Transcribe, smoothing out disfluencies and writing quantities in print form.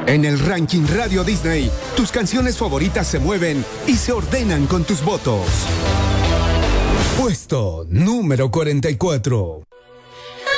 En el ranking Radio Disney, tus canciones favoritas se mueven y se ordenan con tus votos. Puesto número 44.